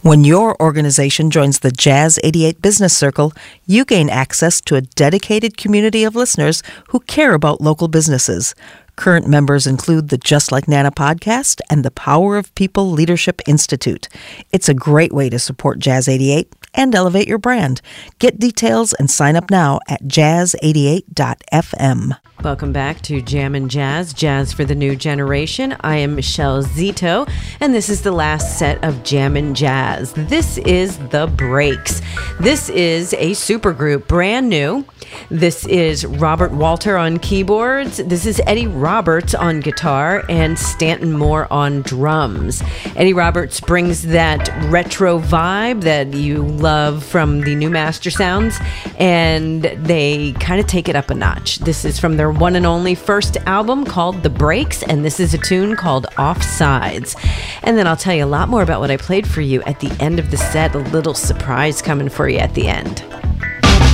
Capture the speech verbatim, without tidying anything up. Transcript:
When your organization joins the Jazz eighty-eight Business Circle, you gain access to a dedicated community of listeners who care about local businesses. Current members include the Just Like Nana podcast and the Power of People Leadership Institute. It's a great way to support Jazz eighty-eight and elevate your brand. Get details and sign up now at jazz eighty-eight dot f m. Welcome back to Jammin' Jazz, Jazz for the New Generation. I am Michelle Zito, and this is the last set of Jammin' Jazz. This is The Breaks. This is a supergroup, brand new. This is Robert Walter on keyboards. This is Eddie Roberts on guitar and Stanton Moore on drums. Eddie Roberts brings that retro vibe that you love from the new Master Sounds, and they kind of take it up a notch. This is from their one and only first album called The Breaks, and this is a tune called Offsides. And then I'll tell you a lot more about what I played for you at the end of the set, a little surprise coming for you at the end.